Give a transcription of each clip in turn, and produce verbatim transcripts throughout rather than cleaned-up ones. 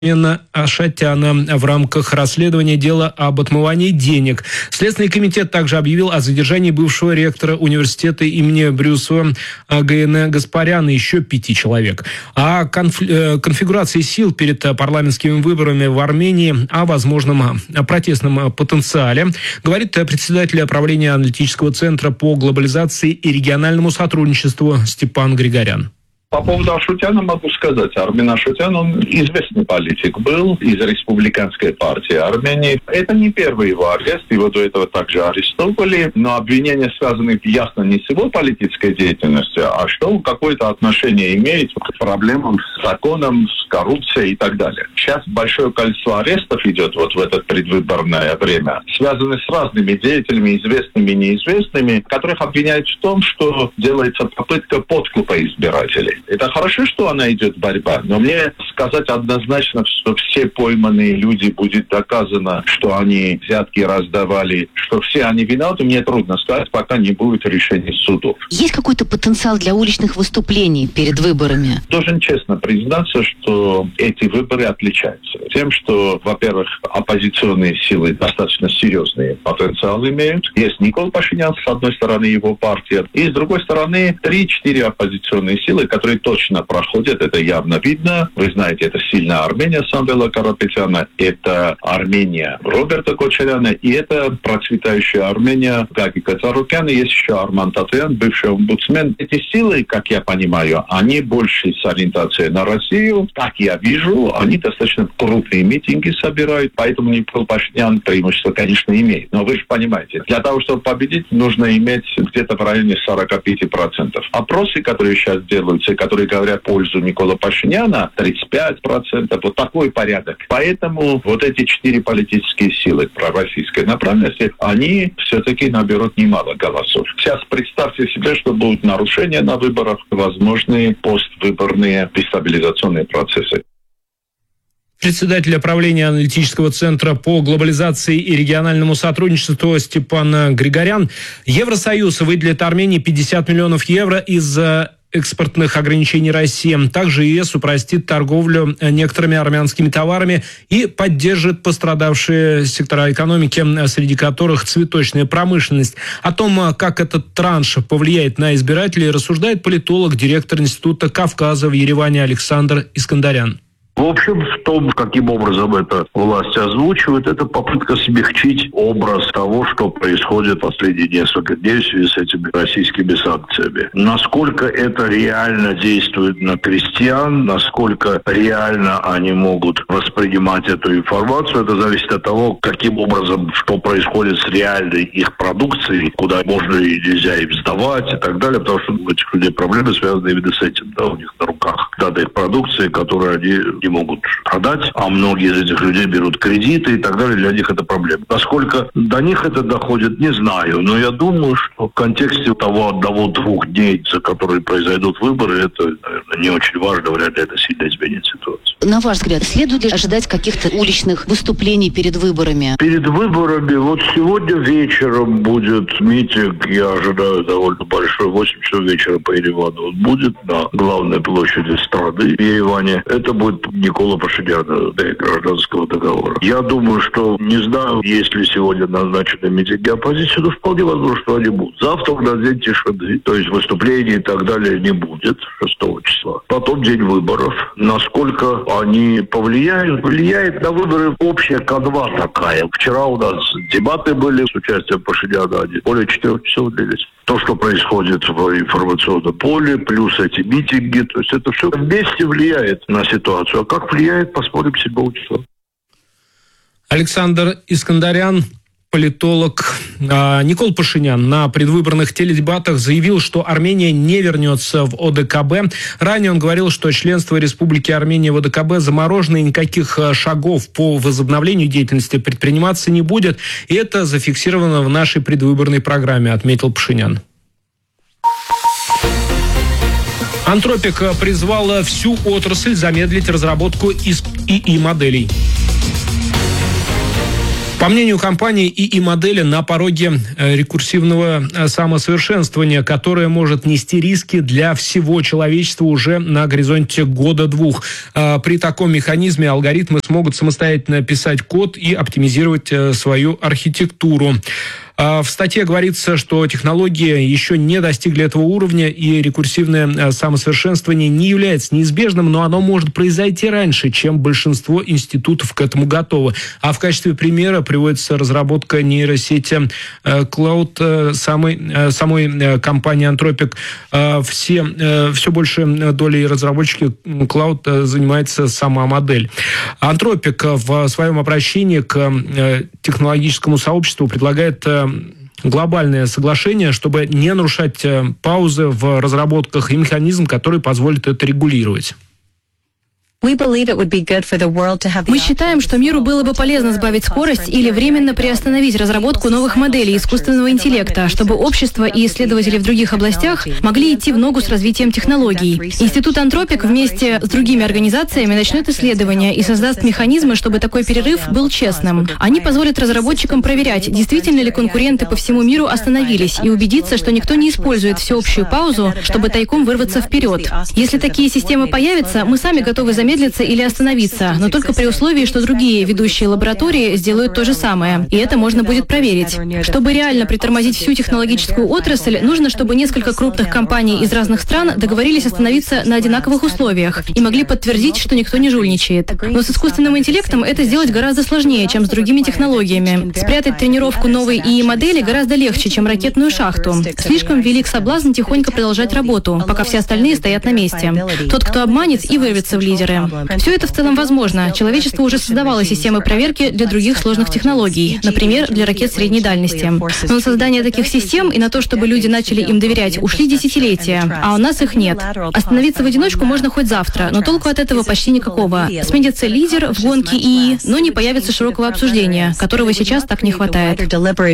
Ашатяна в рамках расследования дела об отмывании денег. Следственный комитет также объявил о задержании бывшего ректора университета имени Брюсова Г.Н. Гаспаряна и еще пяти человек. О конф- конфигурации сил перед парламентскими выборами в Армении, о возможном протестном потенциале говорит председатель правления аналитического центра по глобализации и региональному сотрудничеству Степан Григорян. По поводу Ашотяна могу сказать. Армен Ашотян, он известный политик был из республиканской партии Армении. Это не первый его арест, его до этого также арестовали, но обвинения связаны ясно не с его политической деятельностью, а что он какое-то отношение имеет к проблемам с законом, с коррупцией и так далее. Сейчас большое количество арестов идет вот в это предвыборное время, связаны с разными деятелями, известными и неизвестными, которых обвиняют в том, что делается попытка подкупа избирателей. Это хорошо, что она идет борьба, но мне сказать однозначно, что все пойманные люди, будет доказано, что они взятки раздавали, что все они виноваты, мне трудно сказать, пока не будет решения судов. Есть какой-то потенциал для уличных выступлений перед выборами? Должен честно признаться, что эти выборы отличаются тем, что, во-первых, оппозиционные силы достаточно серьезные потенциал имеют. Есть Никол Пашинян, с одной стороны, его партия, и с другой стороны, три-четыре оппозиционные силы, которые точно проходят, это явно видно. Вы знаете, это сильная Армения Самвела Карапетяна, это Армения Роберта Кочаряна, и это процветающая Армения Гаги Кацарукяна, есть еще Арман Татуян, бывший омбудсмен. Эти силы, как я понимаю, они больше с ориентацией на Россию. Как я вижу, они достаточно крупные митинги собирают, поэтому Никол Пашинян преимущество, конечно, имеет. Но вы же понимаете, для того, чтобы победить, нужно иметь где-то в районе сорок пять процентов. Опросы, которые сейчас делаются, которые говорят в пользу Никола Пашиняна, тридцать пять процентов, вот такой порядок. Поэтому вот эти четыре политические силы пророссийской направленности, они все-таки наберут немало голосов. Сейчас представьте себе, что будут нарушения на выборах, возможные поствыборные дестабилизационные процессы. Председатель правления аналитического центра по глобализации и региональному сотрудничеству Степан Григорян. Евросоюз выделит Армении пятьдесят миллионов евро из-за экспортных ограничений России. Также ЕС упростит торговлю некоторыми армянскими товарами и поддержит пострадавшие сектора экономики, среди которых цветочная промышленность. О том, как этот транш повлияет на избирателей, рассуждает политолог, директор Института Кавказа в Ереване Александр Искандарян. В общем, в том, каким образом это власть озвучивает, это попытка смягчить образ того, что происходит последние несколько дней в связи с этими российскими санкциями. Насколько это реально действует на крестьян, насколько реально они могут воспринимать эту информацию, это зависит от того, каким образом, что происходит с реальной их продукцией, куда можно и нельзя им сдавать и так далее, потому что у этих людей проблемы связаны именно с этим, да, у них на руках данной продукции, которую они не могут продать, а многие из этих людей берут кредиты и так далее, для них это проблема. Насколько до них это доходит, не знаю, но я думаю, что в контексте того одного-двух дней, за которые произойдут выборы, это, наверное, не очень важно, вряд ли это сильно изменит ситуацию. На ваш взгляд, следует ли ожидать каких-то уличных выступлений перед выборами? Перед выборами, вот сегодня вечером будет митинг, я ожидаю довольно большой, восемь часов вечера по Еревану он будет на главной площади страны в Ереване. Это будет Никола Пашиняна, да, гражданского договора. Я думаю, что, не знаю, есть ли сегодня назначены митинги оппозиции, но вполне возможно, что они будут. Завтра у нас день тишины, то есть выступлений и так далее не будет шестого числа. Потом день выборов. Насколько они повлияют? Влияет на выборы общая канва такая. Вчера у нас дебаты были с участием Пашиняна, они более четырех часов длились. То, что происходит в информационном поле, плюс эти митинги, то есть это все вместе влияет на ситуацию. А как влияет, посмотрим седьмого числа. Александр Искандарян, политолог. Никол Пашинян на предвыборных теледебатах заявил, что Армения не вернется в О Дэ Ка Бэ. Ранее он говорил, что членство Республики Армения в О Дэ Ка Бэ заморожено и никаких шагов по возобновлению деятельности предприниматься не будет. И это зафиксировано в нашей предвыборной программе, отметил Пашинян. Антропик призвал всю отрасль замедлить разработку И И моделей. По мнению компании, ИИ-модели на пороге рекурсивного самосовершенствования, которое может нести риски для всего человечества уже на горизонте года-двух. При таком механизме алгоритмы смогут самостоятельно писать код и оптимизировать свою архитектуру. В статье говорится, что технологии еще не достигли этого уровня, и рекурсивное самосовершенствование не является неизбежным, но оно может произойти раньше, чем большинство институтов к этому готовы. А в качестве примера приводится разработка нейросети Cloud самой, самой компании Anthropic. Все, все больше долей разработчики Cloud занимается сама модель. Anthropic в своем обращении к технологическому сообществу предлагает глобальное соглашение, чтобы не нарушать паузы в разработках и механизм, который позволит это регулировать. Мы считаем, что миру было бы полезно сбавить скорость или временно приостановить разработку новых моделей искусственного интеллекта, чтобы общество и исследователи в других областях могли идти в ногу с развитием технологий. Институт Anthropic вместе с другими организациями начнет исследования и создаст механизмы, чтобы такой перерыв был честным. Они позволят разработчикам проверять, действительно ли конкуренты по всему миру остановились, и убедиться, что никто не использует всеобщую паузу, чтобы тайком вырваться вперед. Если такие системы появятся, мы сами готовы замедлиться или остановиться, но только при условии, что другие ведущие лаборатории сделают то же самое. И это можно будет проверить. Чтобы реально притормозить всю технологическую отрасль, нужно, чтобы несколько крупных компаний из разных стран договорились остановиться на одинаковых условиях и могли подтвердить, что никто не жульничает. Но с искусственным интеллектом это сделать гораздо сложнее, чем с другими технологиями. Спрятать тренировку новой ИИ-модели гораздо легче, чем ракетную шахту. Слишком велик соблазн тихонько продолжать работу, пока все остальные стоят на месте. Тот, кто обманет, и вырвется в лидеры. Все это в целом возможно. Человечество уже создавало системы проверки для других сложных технологий, например, для ракет средней дальности. Но на создание таких систем и на то, чтобы люди начали им доверять, ушли десятилетия, а у нас их нет. Остановиться в одиночку можно хоть завтра, но толку от этого почти никакого. Сменится лидер в гонке ИИ, но не появится широкого обсуждения, которого сейчас так не хватает.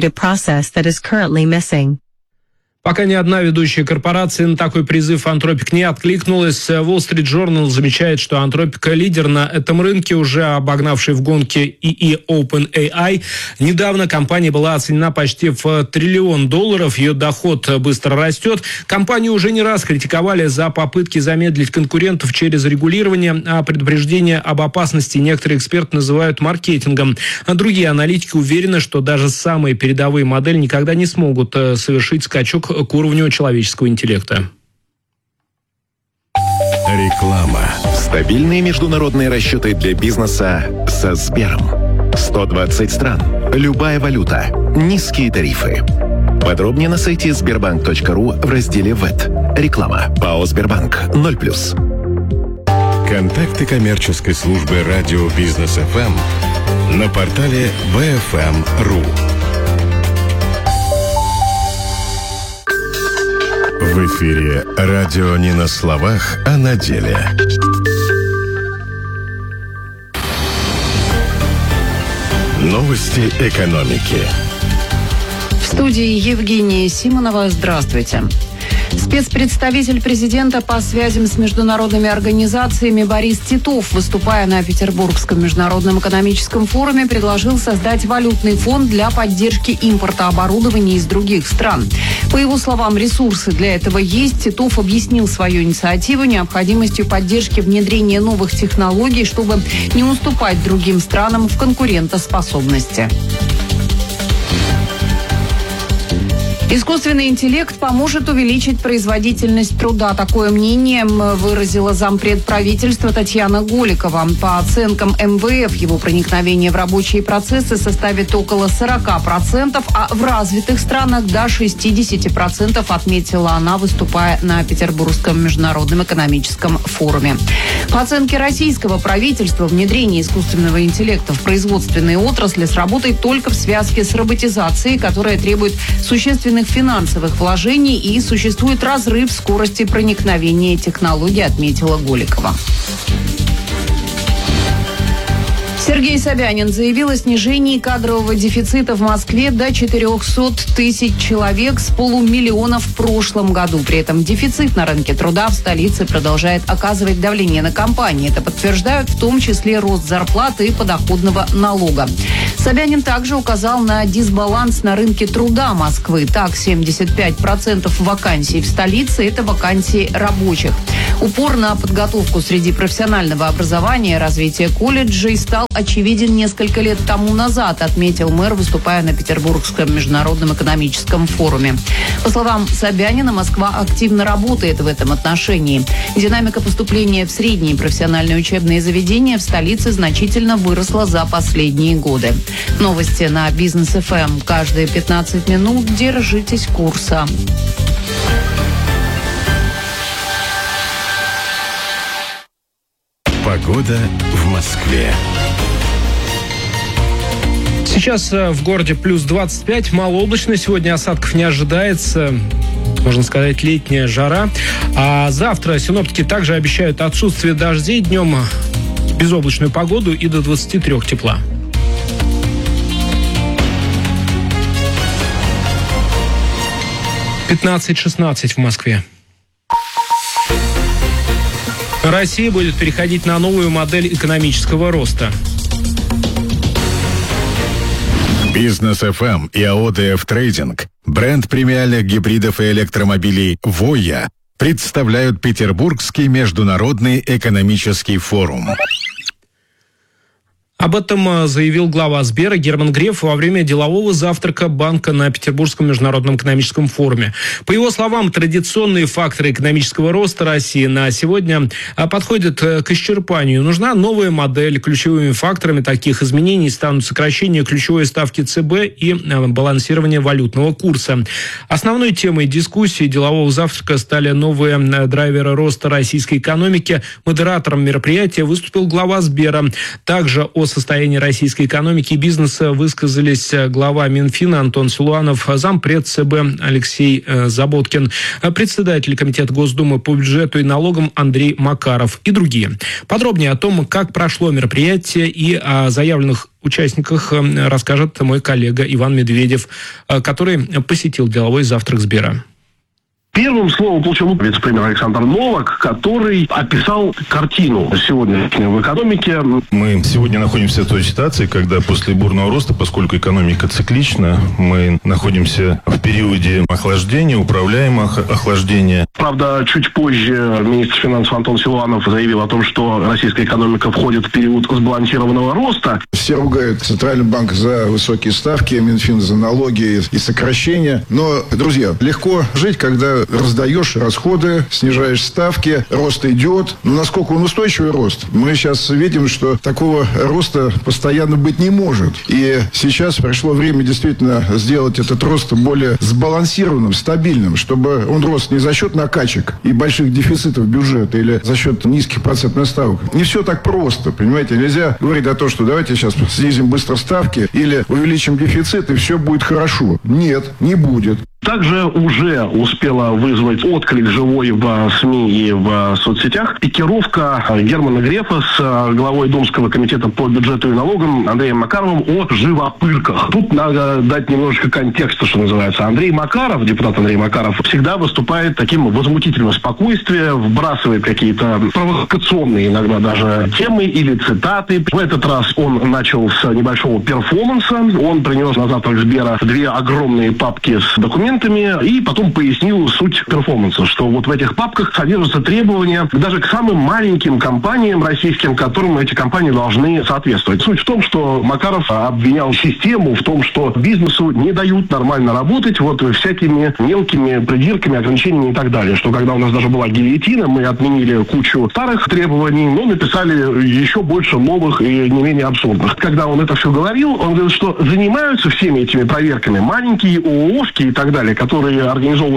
Пока ни одна ведущая корпорация на такой призыв Anthropic не откликнулась. Wall Street Journal замечает, что Anthropic лидер на этом рынке, уже обогнавший в гонке ИИ OpenAI. Недавно компания была оценена почти в триллион долларов. Ее доход быстро растет. Компанию уже не раз критиковали за попытки замедлить конкурентов через регулирование, а предупреждение об опасности некоторые эксперты называют маркетингом. А другие аналитики уверены, что даже самые передовые модели никогда не смогут совершить скачок к уровню человеческого интеллекта. Реклама. Стабильные международные расчеты для бизнеса со Сбером. сто двадцать стран. Любая валюта. Низкие тарифы. Подробнее на сайте сбербанк точка ру в разделе ВЭТ. Реклама. ПАО «Сбербанк». ноль плюс. Контакты коммерческой службы радио Бизнес эф эм на портале би эф эм точка ру. В эфире радио не на словах, а на деле. Новости экономики. В студии Евгения Симонова. Здравствуйте. Спецпредставитель президента по связям с международными организациями Борис Титов, выступая на Петербургском международном экономическом форуме, предложил создать валютный фонд для поддержки импорта оборудования из других стран. По его словам, ресурсы для этого есть. Титов объяснил свою инициативу необходимостью поддержки внедрения новых технологий, чтобы не уступать другим странам в конкурентоспособности. Искусственный интеллект поможет увеличить производительность труда. Такое мнение выразила зампред правительства Татьяна Голикова. По оценкам эм вэ эф, его проникновение в рабочие процессы составит около сорок процентов, а в развитых странах до шестьдесят процентов, отметила она, выступая на Петербургском международном экономическом форуме. По оценке российского правительства, внедрение искусственного интеллекта в производственные отрасли сработает только в связке с роботизацией, которая требует существенных финансовых вложений, и существует разрыв скорости проникновения технологий, отметила Голикова. Сергей Собянин заявил о снижении кадрового дефицита в Москве до четырехсот тысяч человек с полумиллиона в прошлом году. При этом дефицит на рынке труда в столице продолжает оказывать давление на компании. Это подтверждают в том числе рост зарплаты и подоходного налога. Собянин также указал на дисбаланс на рынке труда Москвы. Так, семьдесят пять процентов вакансий в столице – это вакансии рабочих. Упор на подготовку среди профессионального образования, развитие колледжей стал очевиден несколько лет тому назад, отметил мэр, выступая на Петербургском международном экономическом форуме. По словам Собянина, Москва активно работает в этом отношении. Динамика поступления в средние профессиональные учебные заведения в столице значительно выросла за последние годы. Новости на Бизнес эф эм. Каждые пятнадцать минут держитесь курса. Погода в Москве. Сейчас в городе плюс двадцать пять, малооблачно. Сегодня осадков не ожидается. Можно сказать, летняя жара. А завтра синоптики также обещают отсутствие дождей. Днем безоблачную погоду и до двадцати трёх тепла. пятнадцать шестнадцать в Москве. Россия будет переходить на новую модель экономического роста. Бизнес эф эм и АО ДФ Трейдинг, бренд премиальных гибридов и электромобилей «Воя» представляют Петербургский международный экономический форум. Об этом заявил глава Сбера Герман Греф во время делового завтрака банка на Петербургском международном экономическом форуме. По его словам, традиционные факторы экономического роста России на сегодня подходят к исчерпанию. Нужна новая модель. Ключевыми факторами таких изменений станут сокращение ключевой ставки ЦБ и балансирование валютного курса. Основной темой дискуссии делового завтрака стали новые драйверы роста российской экономики. Модератором мероприятия выступил глава Сбера. Также о состоянии российской экономики и бизнеса высказались глава Минфина Антон Силуанов, зампред ЦБ Алексей Заботкин, председатель Комитета Госдумы по бюджету и налогам Андрей Макаров и другие. Подробнее о том, как прошло мероприятие и о заявленных участниках, расскажет мой коллега Иван Медведев, который посетил деловой завтрак Сбера. Первым словом получил вице-премьер Александр Новак, который описал картину сегодня в экономике. Мы сегодня находимся в той ситуации, когда после бурного роста, поскольку экономика циклична, мы находимся в периоде охлаждения, управляемого охлаждения. Правда, чуть позже министр финансов Антон Силуанов заявил о том, что российская экономика входит в период сбалансированного роста. Все ругают Центральный банк за высокие ставки, Минфин за налоги и сокращения. Но, друзья, легко жить, когда раздаешь расходы, снижаешь ставки, рост идет. Но насколько он устойчивый рост? Мы сейчас видим, что такого роста постоянно быть не может. И сейчас пришло время действительно сделать этот рост более сбалансированным, стабильным, чтобы он рос не за счет накачек и больших дефицитов бюджета или за счет низких процентных ставок. Не все так просто, понимаете? Нельзя говорить о том, что давайте сейчас снизим быстро ставки или увеличим дефицит, и все будет хорошо. Нет, не будет. Также уже успела вызвать отклик живой в СМИ и в соцсетях пикировка Германа Грефа с главой Думского комитета по бюджету и налогам Андреем Макаровым о живопырках. Тут надо дать немножечко контекста, что называется. Андрей Макаров, депутат Андрей Макаров, всегда выступает таким возмутительным спокойствием, вбрасывает какие-то провокационные иногда даже темы или цитаты. В этот раз он начал с небольшого перформанса. Он принес на завтрак Сбера две огромные папки с документами и потом пояснил суть перформанса, что вот в этих папках содержатся требования даже к самым маленьким компаниям российским, которым эти компании должны соответствовать. Суть в том, что Макаров обвинял систему в том, что бизнесу не дают нормально работать вот всякими мелкими придирками, ограничениями и так далее. Что когда у нас даже была гильотина, мы отменили кучу старых требований, но написали еще больше новых и не менее абсурдных. Когда он это все говорил, он говорил, что занимаются всеми этими проверками маленькие ООшки и так далее, которые организованы при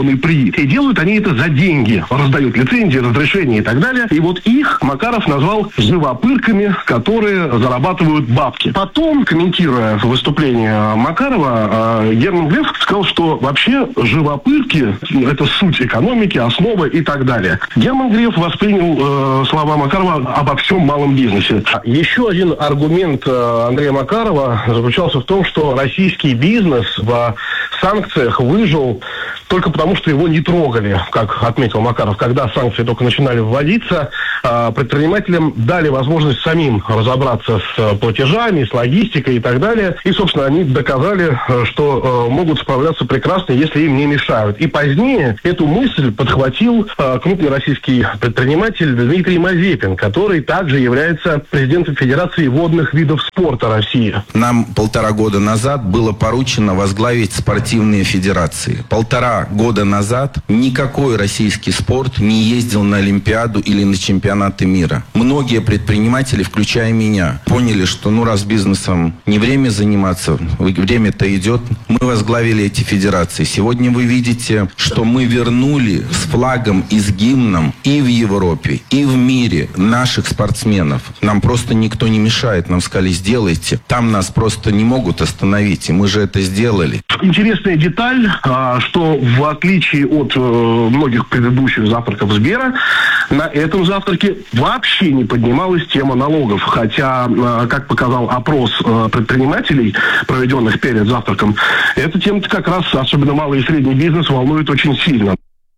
И делают они это за деньги. Раздают лицензии, разрешения и так далее. И вот их Макаров назвал живопырками, которые зарабатывают бабки. Потом, комментируя выступление Макарова, Герман Греф сказал, что вообще живопырки – это суть экономики, основа и так далее. Герман Греф воспринял э, слова Макарова обо всем малом бизнесе. Еще один аргумент э, Андрея Макарова заключался в том, что российский бизнес в санкциях выжил только потому, что его не трогали, как отметил Макаров. Когда санкции только начинали вводиться, э, предпринимателям дали возможность самим разобраться с платежами, с логистикой и так далее. И, собственно, они доказали, что э, могут справляться прекрасно, если им не мешают. И позднее эту мысль подхватил э, крупный российский предприниматель Дмитрий Мазепин, который также является президентом Федерации водных видов спорта России. Нам полтора года назад было поручено возглавить спортивные федерации. Полтора года назад никакой российский спорт не ездил на Олимпиаду или на чемпионаты мира. Многие предприниматели, включая меня, поняли, что ну раз бизнесом не время заниматься, время-то идет. Мы возглавили эти федерации. Сегодня вы видите, что мы вернули с флагом и с гимном и в Европе, и в мире наших спортсменов. Нам просто никто не мешает. Нам сказали, сделайте. Там нас просто не могут остановить. И мы же это сделали. Интересная деталь, что в отличие от многих предыдущих завтраков Сбера, на этом завтраке вообще не поднималась тема налогов. Хотя, как показал опрос предпринимателей, проведенных перед завтраком, эта тема как раз, особенно малый и средний бизнес, волнует очень сильно.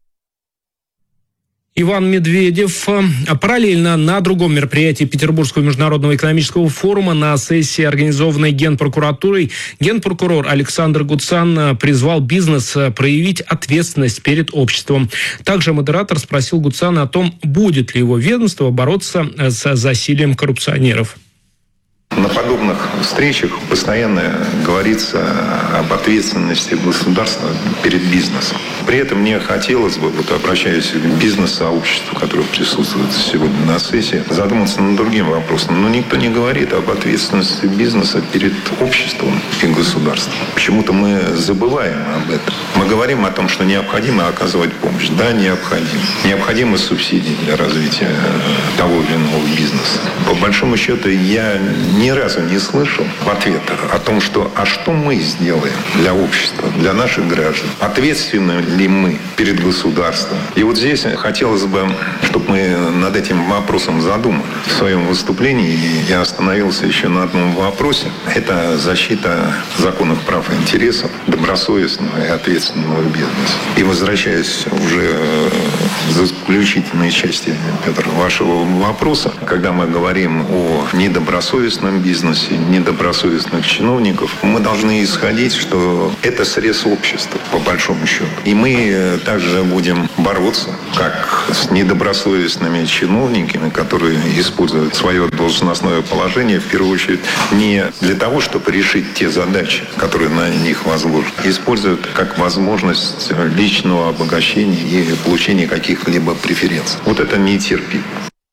Иван Медведев. Параллельно на другом мероприятии Петербургского международного экономического форума на сессии, организованной Генпрокуратурой, генпрокурор Александр Гудсан призвал бизнес проявить ответственность перед обществом. Также модератор спросил Гудсана о том, будет ли его ведомство бороться с засилием коррупционеров. На подобных встречах постоянно говорится об ответственности государства перед бизнесом. При этом мне хотелось бы, вот обращаясь к бизнес-сообществу, которое присутствует сегодня на сессии, задуматься над другим вопросом. Но никто не говорит об ответственности бизнеса перед обществом и государством. Почему-то мы забываем об этом. Мы говорим о том, что необходимо оказывать помощь. Да, необходимо. Необходимы субсидии для развития того или иного бизнеса. По большому счету, я ни разу не слышал ответа о том, что а что мы сделаем для общества, для наших граждан. Ответственны ли мы перед государством? И вот здесь хотелось бы, чтобы мы над этим вопросом задумались. В своем выступлении я остановился еще на одном вопросе. Это защита законных прав и интересов добросовестного и ответственного бизнеса. И возвращаясь уже к заключительной части, Петр, вашего вопроса, когда мы говорим о недобросовестном бизнесе, недобросовестных чиновников, мы должны исходить, что это срез общества, по большому счету. И мы также будем бороться, как с недобросовестными чиновниками, которые используют свое должностное положение, в первую очередь, не для того, чтобы решить те задачи, которые на них возложены, используют как возможность личного обогащения и получения каких-либо преференций. Вот это нетерпимо.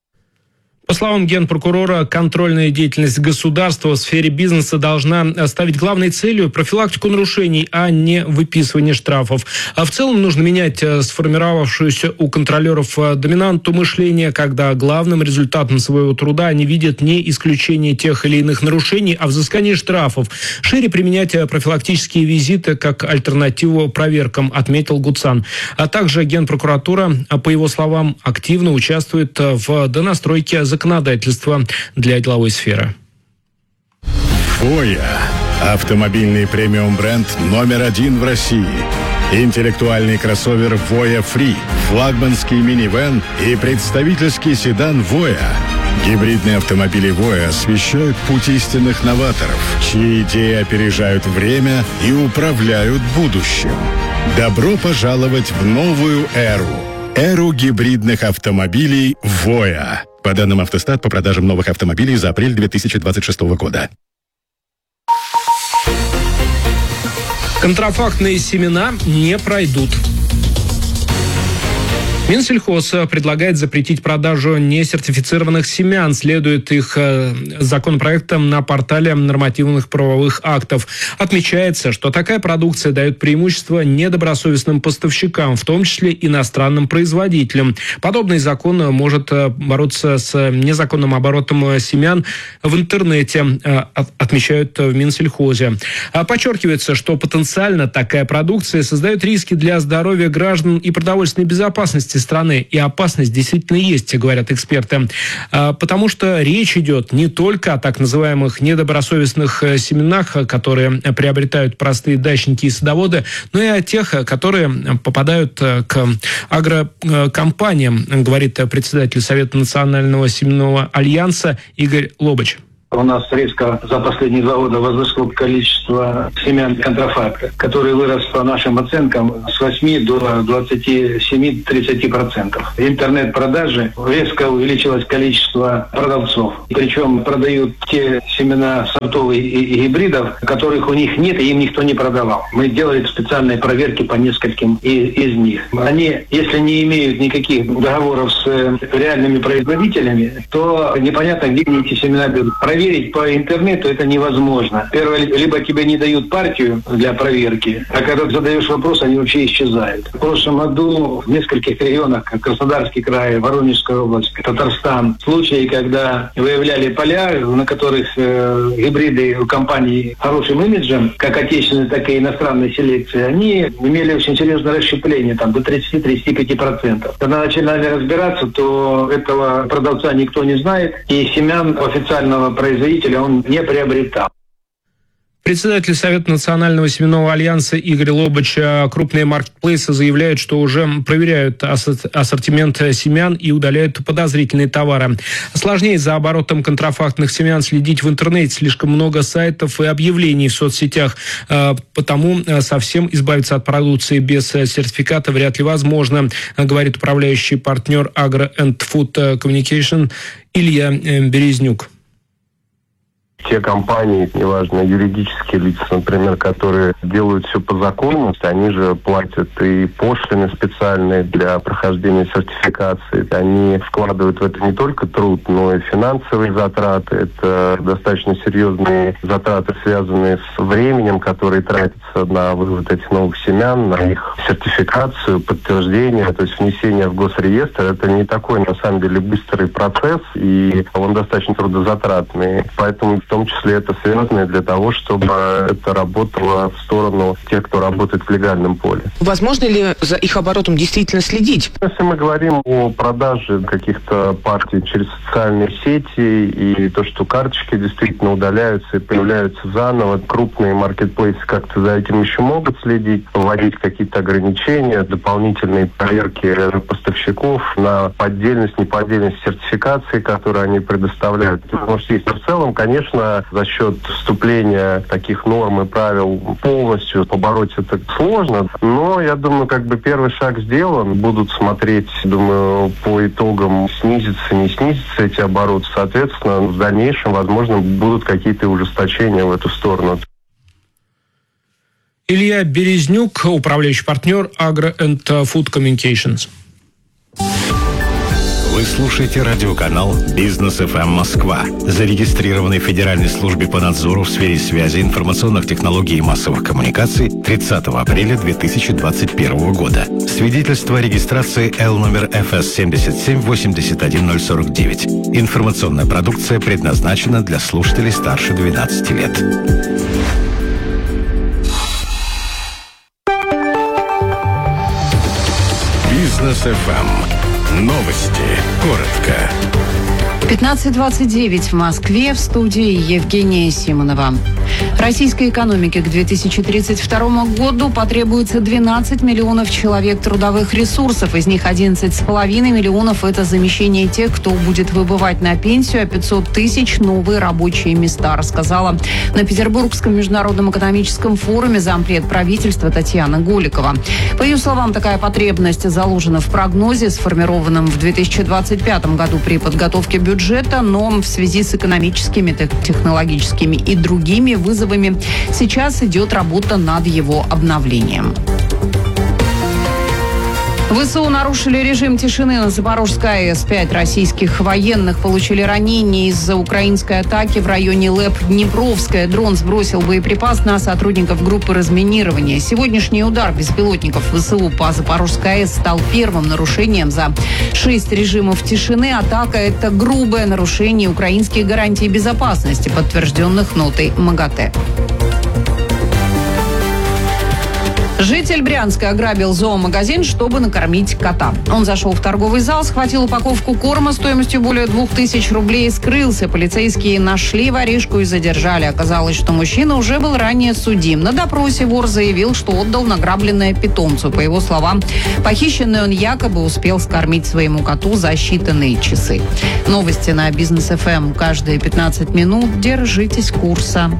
По словам генпрокурора, контрольная деятельность государства в сфере бизнеса должна ставить главной целью профилактику нарушений, а не выписывание штрафов. А в целом нужно менять сформировавшуюся у контролеров доминанту мышления, когда главным результатом своего труда они видят не исключение тех или иных нарушений, а взыскание штрафов. Шире применять профилактические визиты как альтернативу проверкам, отметил Гудсан. А также генпрокуратура, по его словам, активно участвует в донастройке законодательства законодательства для деловой сферы. Voya – автомобильный премиум-бренд номер один в России. Интеллектуальный кроссовер Voya Free, флагманский минивэн и представительский седан Voya. Гибридные автомобили Voya освещают путь истинных новаторов, чьи идеи опережают время и управляют будущим. Добро пожаловать в новую эру. Эру гибридных автомобилей Voya. По данным Автостат, по продажам новых автомобилей за апрель две тысячи двадцать шестого года. Контрафактные семена не пройдут. Минсельхоз предлагает запретить продажу несертифицированных семян. Следует их законопроектам на портале нормативных правовых актов. Отмечается, что такая продукция дает преимущество недобросовестным поставщикам, в том числе иностранным производителям. Подобный закон может бороться с незаконным оборотом семян в интернете, отмечают в Минсельхозе. Подчеркивается, что потенциально такая продукция создает риски для здоровья граждан и продовольственной безопасности страны. И опасность действительно есть, говорят эксперты. Потому что речь идет не только о так называемых недобросовестных семенах, которые приобретают простые дачники и садоводы, но и о тех, которые попадают к агрокомпаниям, говорит председатель Совета Национального семенного альянса Игорь Лобач. У нас резко за последние два года возросло количество семян контрафакта, который вырос по нашим оценкам с восьми до двадцати семи - тридцати процентов. Интернет-продажи резко увеличилось количество продавцов. Причем продают те семена сортовые и гибридов, которых у них нет, и им никто не продавал. Мы делали специальные проверки по нескольким из них. Они, если не имеют никаких договоров с реальными производителями, то непонятно, где они эти семена берут. Проверить по интернету это невозможно. Первое, либо тебе не дают партию для проверки, а когда ты задаешь вопрос, они вообще исчезают. В прошлом году в нескольких регионах, как Краснодарский край, Воронежская область, Татарстан, случаи, когда выявляли поля, на которых э, гибриды у компаний с хорошим имиджем, как отечественной, так и иностранной селекции, они имели очень серьезное расщепление, там до тридцати - тридцати пяти процентов. Когда начинали разбираться, то этого продавца никто не знает, и семян официального производителя он не приобретал. Председатель Совета Национального семенного альянса Игорь Лобач. Крупные маркетплейсы заявляют, что уже проверяют ассортимент семян и удаляют подозрительные товары. Сложнее за оборотом контрафактных семян следить в интернете. Слишком много сайтов и объявлений в соцсетях. Потому совсем избавиться от продукции без сертификата вряд ли возможно, говорит управляющий партнер Agro and Food Communication Илья Березнюк. Те компании, неважно, юридические лица, например, которые делают все по закону, они же платят и пошлины специальные для прохождения сертификации. Они вкладывают в это не только труд, но и финансовые затраты. Это достаточно серьезные затраты, связанные с временем, которые тратятся на вывод этих новых семян, на их сертификацию, подтверждение, то есть внесение в госреестр. Это не такой, на самом деле, быстрый процесс, и он достаточно трудозатратный. Поэтому в том числе это связано для того, чтобы это работало в сторону тех, кто работает в легальном поле. Возможно ли за их оборотом действительно следить? Если мы говорим о продаже каких-то партий через социальные сети и то, что карточки действительно удаляются и появляются заново, крупные маркетплейсы как-то за этим еще могут следить, вводить какие-то ограничения, дополнительные проверки поставщиков на поддельность, неподдельность сертификации, которые они предоставляют. Может, есть. Но в целом, конечно, за счет вступления таких норм и правил полностью побороть это сложно. Но, я думаю, как бы первый шаг сделан. Будут смотреть, думаю, по итогам, снизится, не снизится эти обороты. Соответственно, в дальнейшем, возможно, будут какие-то ужесточения в эту сторону. Илья Березнюк, управляющий партнер Agro and Food Communications. Вы слушаете радиоканал «Бизнес эф эм Москва», зарегистрированный в Федеральной службе по надзору в сфере связи, информационных технологий и массовых коммуникаций тридцатого апреля две тысячи двадцать первого года. Свидетельство о регистрации Л номер эф эс семь семь восемь один ноль сорок девять. Информационная продукция предназначена для слушателей старше двенадцати лет. «Бизнес эф эм». Новости. Коротко. пятнадцать двадцать девять в Москве, в студии Евгения Симонова. Российской экономике к две тысячи тридцать второму году потребуется двенадцать миллионов человек трудовых ресурсов. Из них одиннадцать с половиной миллионов – это замещение тех, кто будет выбывать на пенсию, а пятьсот тысяч – новые рабочие места, рассказала на Петербургском международном экономическом форуме зампред правительства Татьяна Голикова. По ее словам, такая потребность заложена в прогнозе, сформированном в две тысячи двадцать пятом году при подготовке бюджета, но в связи с экономическими, технологическими и другими вызовами сейчас идет работа над его обновлением. ВСУ нарушили режим тишины на Запорожской АЭС. Пять российских военных получили ранения из-за украинской атаки в районе ЛЭП-Днепровская. Дрон сбросил боеприпас на сотрудников группы разминирования. Сегодняшний удар беспилотников ВСУ по Запорожской АЭС стал первым нарушением за шесть режимов тишины. Атака – это грубое нарушение украинских гарантий безопасности, подтвержденных нотой МАГАТЭ. Житель Брянска ограбил зоомагазин, чтобы накормить кота. Он зашел в торговый зал, схватил упаковку корма стоимостью более двух тысяч рублей и скрылся. Полицейские нашли воришку и задержали. Оказалось, что мужчина уже был ранее судим. На допросе вор заявил, что отдал награбленное питомцу. По его словам, похищенный он якобы успел скормить своему коту за считанные часы. Новости на Бизнес эф эм каждые пятнадцать минут. Держитесь курса.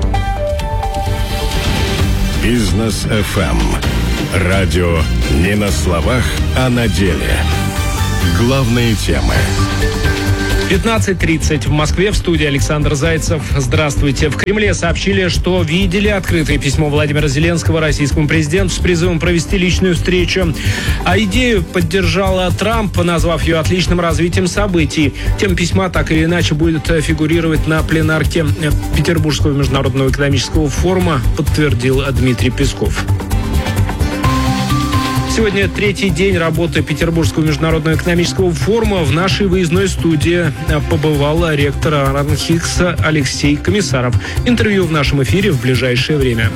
Бизнес эф эм. Радио не на словах, а на деле. Главные темы. пятнадцать тридцать в Москве, в студии Александр Зайцев. Здравствуйте. В Кремле сообщили, что видели открытое письмо Владимира Зеленского российскому президенту с призывом провести личную встречу. А идею поддержала Трамп, назвав ее отличным развитием событий. Тема письма так или иначе будет фигурировать на пленарке Петербургского международного экономического форума, подтвердил Дмитрий Песков. Сегодня третий день работы Петербургского международного экономического форума. В нашей выездной студии побывал ректор РАНХИКСа Алексей Комиссаров. Интервью в нашем эфире в ближайшее время.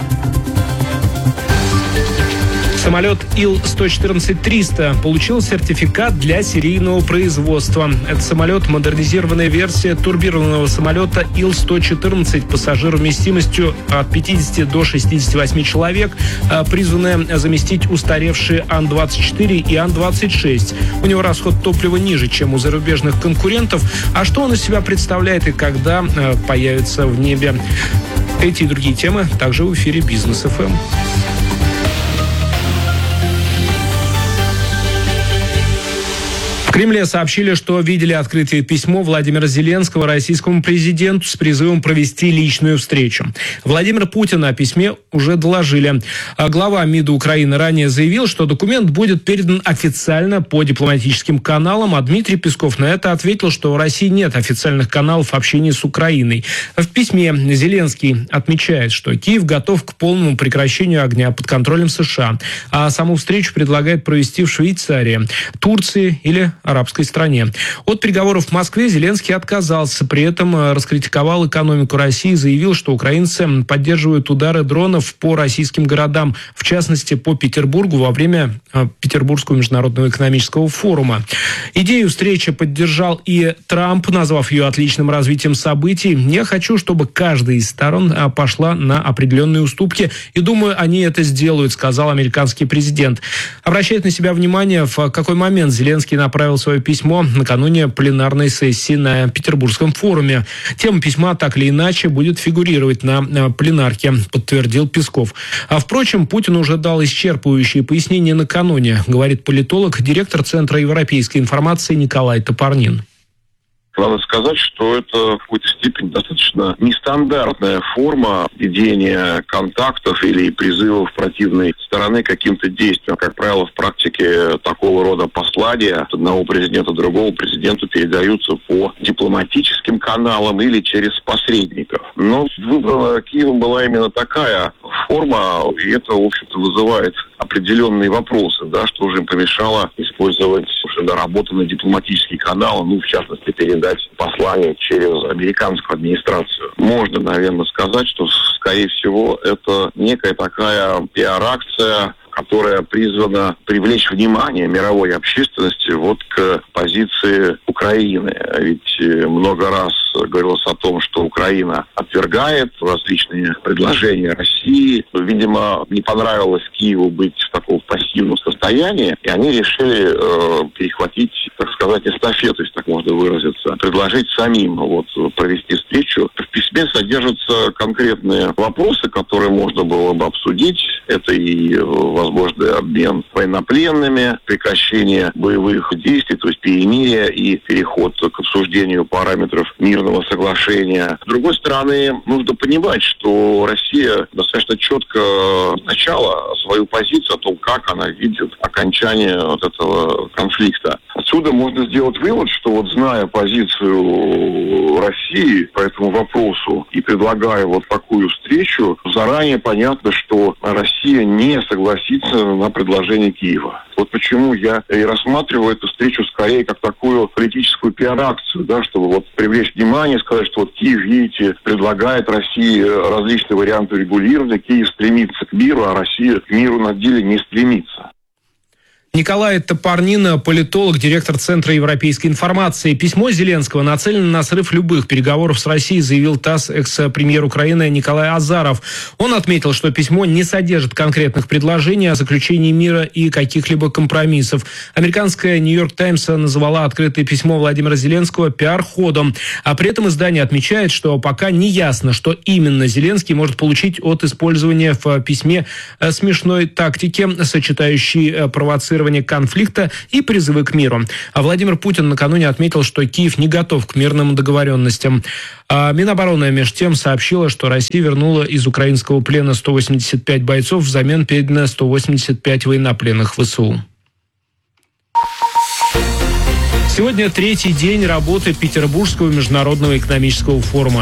Самолет Ил сто четырнадцать триста получил сертификат для серийного производства. Это самолет — модернизированная версия турбированного самолета Ил сто четырнадцать пассажировместимостью от пятидесяти до шестидесяти восьми человек, призванная заместить устаревшие Ан двадцать четыре и Ан двадцать шесть. У него расход топлива ниже, чем у зарубежных конкурентов. А что он из себя представляет и когда появится в небе? Эти и другие темы также в эфире Бизнес эф эм. В Кремле сообщили, что видели открытое письмо Владимира Зеленского российскому президенту с призывом провести личную встречу. Владимир Путин о письме уже доложили. А глава МИДа Украины ранее заявил, что документ будет передан официально по дипломатическим каналам, а Дмитрий Песков на это ответил, что у России нет официальных каналов общения с Украиной. В письме Зеленский отмечает, что Киев готов к полному прекращению огня под контролем США, а саму встречу предлагает провести в Швейцарии, Турции или арабской стране. От переговоров в Москве Зеленский отказался, при этом раскритиковал экономику России и заявил, что украинцы поддерживают удары дронов по российским городам, в частности по Петербургу во время Петербургского международного экономического форума. Идею встречи поддержал и Трамп, назвав ее отличным развитием событий. «Я хочу, чтобы каждая из сторон пошла на определенные уступки, и думаю, они это сделают», сказал американский президент. Обращает на себя внимание, в какой момент Зеленский направил свое письмо накануне пленарной сессии на Петербургском форуме. Тема письма так или иначе будет фигурировать на пленарке, подтвердил Песков. А впрочем, Путин уже дал исчерпывающие пояснения накануне, говорит политолог, директор Центра европейской информации Николай Топорнин. Надо сказать, что это в какой-то степени достаточно нестандартная форма ведения контактов или призывов противной стороны к каким-то действиям. Как правило, в практике такого рода послания от одного президента другому президенту передаются по дипломатическим каналам или через посредников. Но выбрана Киевом была именно такая форма, и это, в общем-то, вызывает определенные вопросы, да, что же им помешало использовать уже доработанный дипломатический канал, ну, в частности, передать послание через американскую администрацию. Можно, наверное, сказать, что, скорее всего, это некая такая пиар-акция, которая призвана привлечь внимание мировой общественности вот к позиции Украины. Ведь много раз говорилось о том, что Украина отвергает различные предложения России. Видимо, не понравилось Киеву быть в таком пассивном состоянии, и они решили э, перехватить так сказать, эстафету, если так можно выразиться, предложить самим вот провести встречу. В письме содержатся конкретные вопросы, которые можно было бы обсудить. Это и возможный обмен военнопленными, прекращение боевых действий, то есть перемирие и переход к обсуждению параметров мирного соглашения. С другой стороны, нужно понимать, что Россия достаточно четко начала свою позицию о том, как она видит окончание вот этого конфликта. Отсюда можно сделать вывод, что вот зная позицию России по этому вопросу и предлагая вот такую встречу, заранее понятно, что Россия не согласится на предложение Киева. Вот почему я и рассматриваю эту встречу скорее как такую политическую пиар-акцию, да, чтобы вот привлечь внимание, сказать, что вот Киев, видите, предлагает России различные варианты регулирования, Киев стремится к миру, а Россия к миру на деле не стремится. Николай Топорнин, политолог, директор Центра европейской информации. Письмо Зеленского нацелено на срыв любых переговоров с Россией, заявил ТАСС экс-премьер Украины Николай Азаров. Он отметил, что письмо не содержит конкретных предложений о заключении мира и каких-либо компромиссов. Американская «Нью-Йорк Таймс» назвала открытое письмо Владимира Зеленского пиар-ходом. А при этом издание отмечает, что пока не ясно, что именно Зеленский может получить от использования в письме смешной тактики, сочетающей провоцирование конфликта и призывы к миру. А Владимир Путин накануне отметил, что Киев не готов к мирным договоренностям. А Минобороны между тем сообщила, что Россия вернула из украинского плена сто восемьдесят пять бойцов, взамен передано сто восемьдесят пять военнопленных ВСУ. Сегодня третий день работы Петербургского международного экономического форума.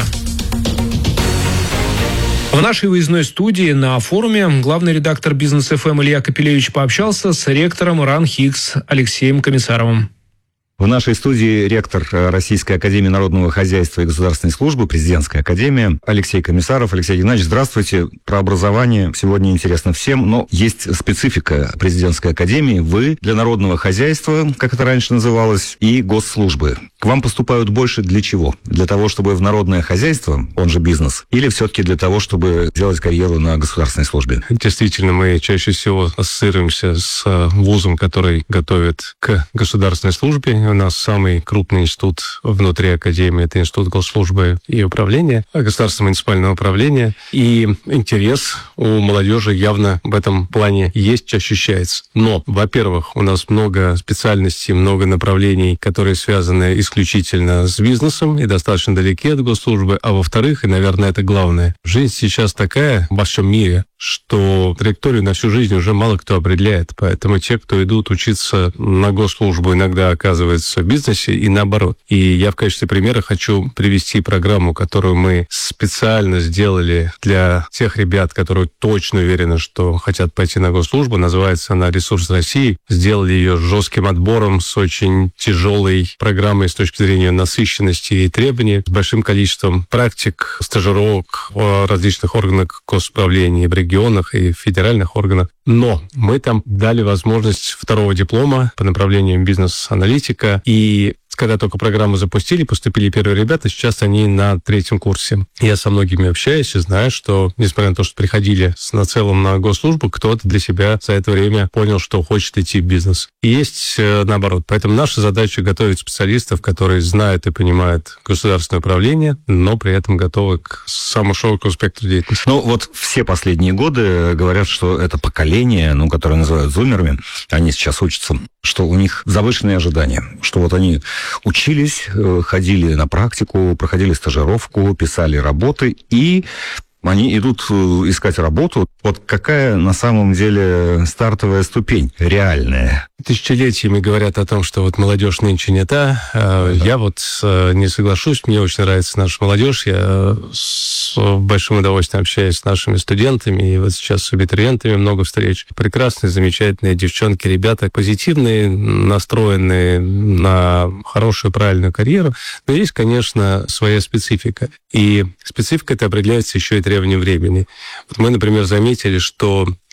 В нашей выездной студии на форуме главный редактор «Бизнес эф эм» Илья Капелевич пообщался с ректором РАНХИКС Алексеем Комиссаровым. В нашей студии ректор Российской академии народного хозяйства и государственной службы, президентская академия, Алексей Комиссаров. Алексей Геннадьевич, здравствуйте. Про образование сегодня интересно всем, но есть специфика президентской академии. Вы для народного хозяйства, как это раньше называлось, и госслужбы. К вам поступают больше для чего? Для того, чтобы в народное хозяйство, он же бизнес, или все-таки для того, чтобы делать карьеру на государственной службе? Действительно, мы чаще всего ассоциируемся с вузом, который готовит к государственной службе. У нас самый крупный институт внутри Академии – это Институт госслужбы и управления, государственного муниципального управления. И интерес у молодежи явно в этом плане есть, ощущается. Но, во-первых, у нас много специальностей, много направлений, которые связаны исключительно с бизнесом и достаточно далеки от госслужбы. А во-вторых, и, наверное, это главное, жизнь сейчас такая во всем мире, что траекторию на всю жизнь уже мало кто определяет. Поэтому те, кто идут учиться на госслужбу, иногда оказываются в бизнесе и наоборот. И я в качестве примера хочу привести программу, которую мы специально сделали для тех ребят, которые точно уверены, что хотят пойти на госслужбу. Называется она «Ресурс России». Сделали ее с жестким отбором, с очень тяжелой программой с точки зрения насыщенности и требований, с большим количеством практик, стажировок в различных органах госуправления, в регионах и в федеральных органах. Но мы там дали возможность второго диплома по направлению бизнес-аналитика. И когда только программу запустили, поступили первые ребята, сейчас они на третьем курсе. Я со многими общаюсь и знаю, что, несмотря на то, что приходили с нацелом на госслужбу, кто-то для себя за это время понял, что хочет идти в бизнес. И есть наоборот. Поэтому наша задача — готовить специалистов, которые знают и понимают государственное управление, но при этом готовы к самому широкому спектру деятельности. Ну, вот все последние годы говорят, что это поколение, ну, которое называют зумерами, они сейчас учатся, что у них завышенные ожидания, что вот они учились, ходили на практику, проходили стажировку, писали работы, и они идут искать работу. Вот какая на самом деле стартовая ступень реальная? Тысячелетиями говорят о том, что вот молодежь нынче не та. Да. Я вот не соглашусь, мне очень нравится наша молодежь. Я с большим удовольствием общаюсь с нашими студентами, и вот сейчас с абитуриентами много встреч. Прекрасные, замечательные девчонки, ребята, позитивные, настроенные на хорошую, правильную карьеру. Но есть, конечно, своя специфика. И специфика это определяется еще и требованием времени. Вот мы, например, заметили, что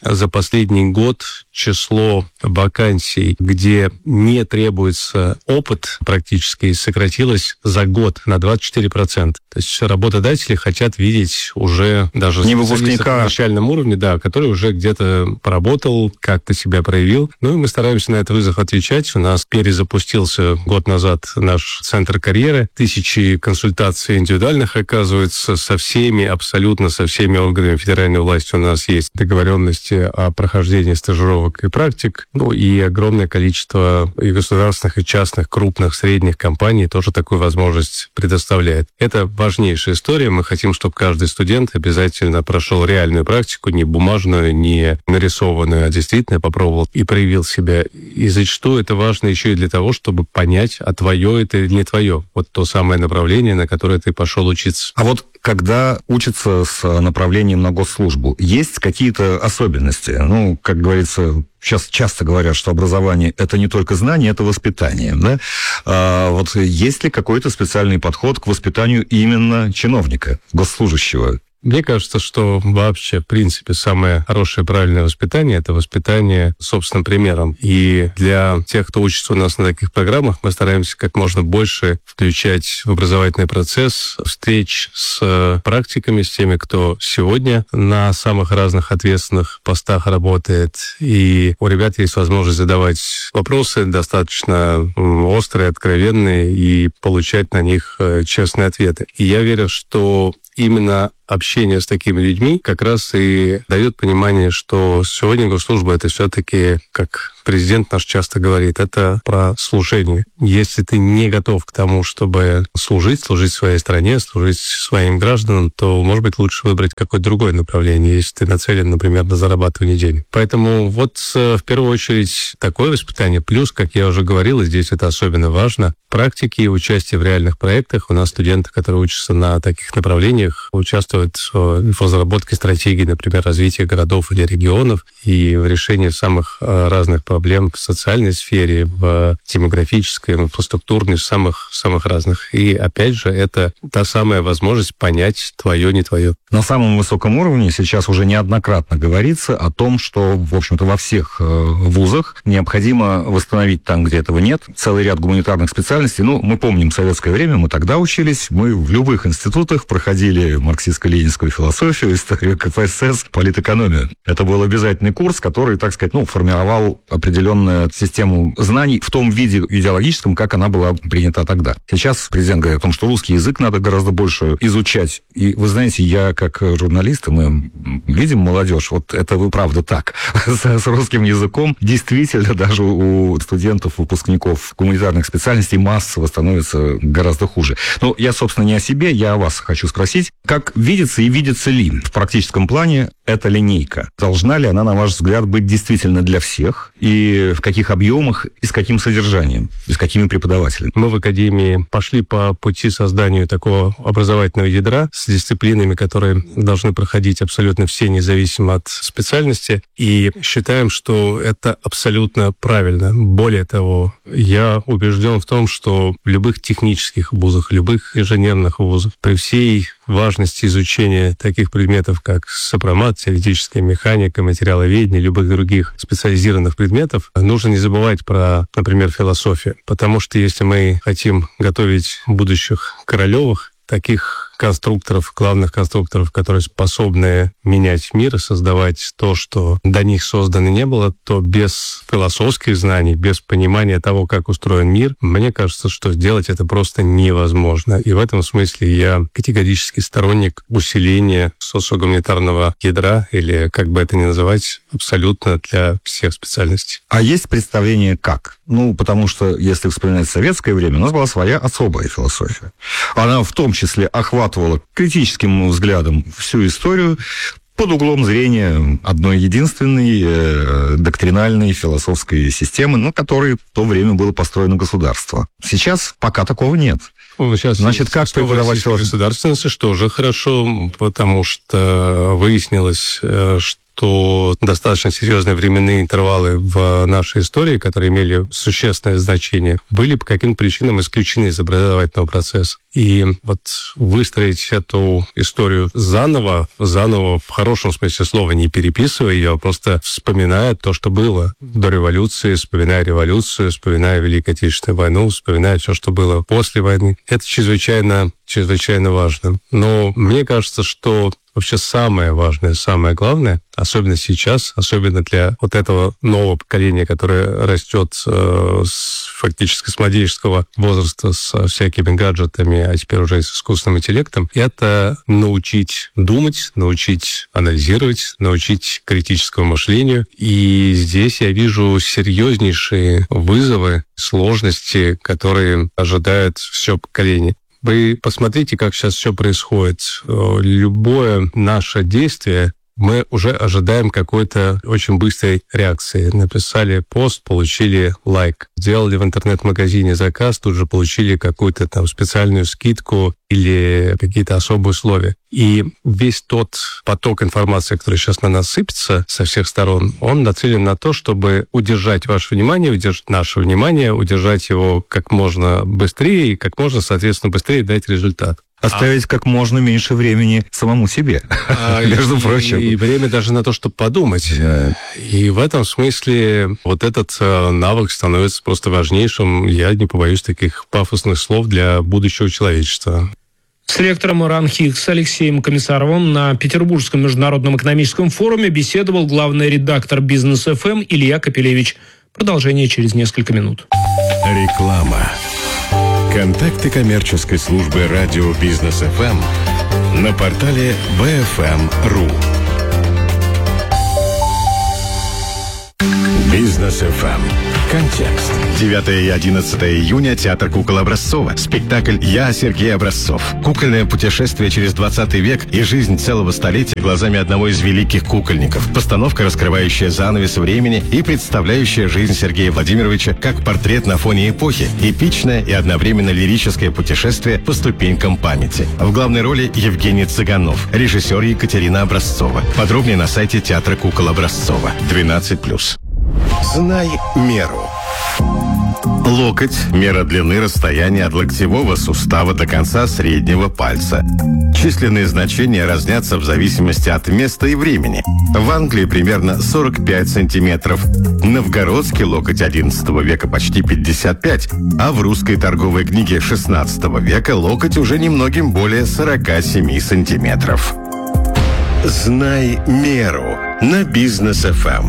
за последний год число вакансий, где не требуется опыт, практически сократилось за год на двадцать четыре процента. То есть работодатели хотят видеть уже даже не выпускника на начальном уровне, да, который уже где-то поработал, как-то себя проявил. Ну и мы стараемся на этот вызов отвечать. У нас перезапустился год назад наш центр карьеры. Тысячи консультаций индивидуальных, оказывается, со всеми, абсолютно со всеми органами федеральной власти у нас есть договоренности о прохождении стажировок и практик. Ну и огромное количество и государственных, и частных, крупных, средних компаний тоже такую возможность предоставляет. Это важнейшая история. Мы хотим, чтобы каждый студент обязательно прошел реальную практику, не бумажную, не нарисованную, а действительно попробовал и проявил себя. И зачастую это важно еще и для того, чтобы понять, а твое это или не твое. Вот то самое направление, на которое ты пошел учиться. А вот когда учатся с направлением на госслужбу, есть какие-то особенности? Ну, как говорится, сейчас часто говорят, что образование – это не только знание, это воспитание. Да? А вот есть ли какой-то специальный подход к воспитанию именно чиновника, госслужащего? Мне кажется, что вообще, в принципе, самое хорошее, правильное воспитание – это воспитание собственным примером. И для тех, кто учится у нас на таких программах, мы стараемся как можно больше включать в образовательный процесс встреч с практиками, с теми, кто сегодня на самых разных ответственных постах работает. И у ребят есть возможность задавать вопросы достаточно острые, откровенные и получать на них честные ответы. И я верю, что именно общение с такими людьми как раз и дает понимание, что сегодня госслужба — это все-таки, как президент наш часто говорит, это про служение. Если ты не готов к тому, чтобы служить, служить своей стране, служить своим гражданам, то, может быть, лучше выбрать какое-то другое направление, если ты нацелен, например, на зарабатывание денег. Поэтому вот в первую очередь такое воспитание. Плюс, как я уже говорил, и здесь это особенно важно, практики и участие в реальных проектах. У нас студенты, которые учатся на таких направлениях, участвуют в разработке стратегий, например, развития городов или регионов и в решении самых разных проблем в социальной сфере, в демографической, в инфраструктурной, в самых, самых разных. И, опять же, это та самая возможность понять твое, не твое. На самом высоком уровне сейчас уже неоднократно говорится о том, что, в общем-то, во всех вузах необходимо восстановить там, где этого нет, целый ряд гуманитарных специальностей. Ну, мы помним советское время, мы тогда учились, мы в любых институтах проходили марксистско-ленинскую философию, историю ка пэ эс эс, политэкономию. Это был обязательный курс, который, так сказать, ну, формировал определенную систему знаний в том виде идеологическом, как она была принята тогда. Сейчас президент говорит о том, что русский язык надо гораздо больше изучать. И вы знаете, я как журналист, мы видим молодежь, вот это вы правда так. С, с русским языком действительно даже у студентов, выпускников гуманитарных специальностей массово становится гораздо хуже. Но я, собственно, не о себе, я о вас хочу спросить. Как видится и видится ли в практическом плане эта линейка? Должна ли она, на ваш взгляд, быть действительно для всех? И в каких объемах, и с каким содержанием, и с какими преподавателями? Мы в Академии пошли по пути созданию такого образовательного ядра с дисциплинами, которые должны проходить абсолютно все, независимо от специальности. И считаем, что это абсолютно правильно. Более того, я убежден в том, что в любых технических вузах, любых инженерных вузах, при всей важности изучения таких предметов, как сопромат, теоретическая механика, материаловедение, любых других специализированных предметов, нужно не забывать про, например, философию. Потому что если мы хотим готовить будущих Королевых, таких конструкторов, главных конструкторов, которые способны менять мир и создавать то, что до них создано не было, то без философских знаний, без понимания того, как устроен мир, мне кажется, что сделать это просто невозможно. И в этом смысле я категорически сторонник усиления социогуманитарного ядра, или как бы это ни называть, абсолютно для всех специальностей. А есть представление как? Ну, потому что, если вспоминать советское время, у нас была своя особая философия. Она в том числе охватывала критическим взглядом всю историю под углом зрения одной единственной э, доктринальной философской системы, на которой в то время было построено государство. Сейчас пока такого нет. Сейчас Значит, как преподавать государственности, что же хорошо, потому что выяснилось, что что достаточно серьезные временные интервалы в нашей истории, которые имели существенное значение, были по каким-то причинам исключены из образовательного процесса. И вот выстроить эту историю заново, заново в хорошем смысле слова, не переписывая ее, а просто вспоминая то, что было до революции, вспоминая революцию, вспоминая Великую Отечественную войну, вспоминая все, что было после войны. Это чрезвычайно, чрезвычайно важно. Но мне кажется, что вообще самое важное, самое главное, особенно сейчас, особенно для вот этого нового поколения, которое растет э, с, фактически с младенческого возраста, со всякими гаджетами, а теперь уже и с искусственным интеллектом, это научить думать, научить анализировать, научить критическому мышлению. И здесь я вижу серьезнейшие вызовы, сложности, которые ожидают все поколение. Вы посмотрите, как сейчас все происходит. Любое наше действие, мы уже ожидаем какой-то очень быстрой реакции. Написали пост, получили лайк. Сделали в интернет-магазине заказ, тут же получили какую-то там специальную скидку или какие-то особые условия. И весь тот поток информации, который сейчас на нас сыпется со всех сторон, он нацелен на то, чтобы удержать ваше внимание, удержать наше внимание, удержать его как можно быстрее и как можно, соответственно, быстрее дать результат. Оставить а... как можно меньше времени самому себе, а, между и, прочим. И время даже на то, чтобы подумать. Да. И в этом смысле вот этот навык становится просто важнейшим. Я не побоюсь таких пафосных слов для будущего человечества. С ректором РАНХИКС Алексеем Комиссаровым на Петербургском международном экономическом форуме беседовал главный редактор «Бизнес эф эм» Илья Капелевич. Продолжение через несколько минут. Реклама. Контакты коммерческой службы радио «Бизнес эф эм» на портале би эф эм точка ру. «Бизнес эф эм». Контекст. девятого и одиннадцатого июня Театр кукол Образцова. Спектакль «Я, Сергей Образцов». Кукольное путешествие через двадцатый век и жизнь целого столетия глазами одного из великих кукольников. Постановка, раскрывающая занавес времени и представляющая жизнь Сергея Владимировича как портрет на фоне эпохи. Эпичное и одновременно лирическое путешествие по ступенькам памяти. В главной роли Евгений Цыганов, режиссер Екатерина Образцова. Подробнее на сайте Театра кукол Образцова. двенадцать плюс. Знай меру. Локоть – мера длины расстояния от локтевого сустава до конца среднего пальца. Численные значения разнятся в зависимости от места и времени. В Англии примерно сорок пять сантиметров. Новгородский локоть одиннадцатого века почти пятьдесят пять, а в русской торговой книге шестнадцатого века локоть уже немногим более сорок семь сантиметров. Знай меру на Бизнес эф эм.